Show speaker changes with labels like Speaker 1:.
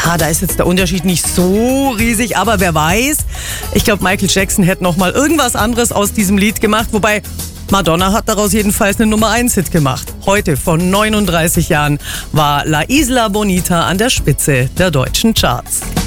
Speaker 1: Ja, da ist jetzt der Unterschied nicht so riesig, aber wer weiß. Ich glaube, Michael Jackson hätte noch mal irgendwas anderes aus diesem Lied gemacht, wobei Madonna hat daraus jedenfalls einen Nummer-1-Hit gemacht. Heute, vor 39 Jahren, war La Isla Bonita an der Spitze der deutschen Charts.